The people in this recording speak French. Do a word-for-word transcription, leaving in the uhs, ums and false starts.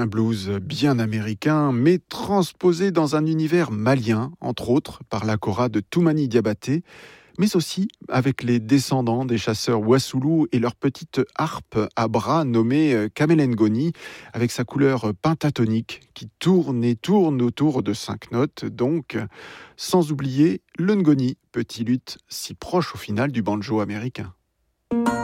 Un blues bien américain, mais transposé dans un univers malien, entre autres par la kora de Toumani Diabaté, mais aussi avec les descendants des chasseurs Wassoulou et leur petite harpe à bras nommée Kamelengoni, avec sa couleur pentatonique qui tourne et tourne autour de cinq notes, donc, sans oublier le ngoni, petit luth si proche au final du banjo américain.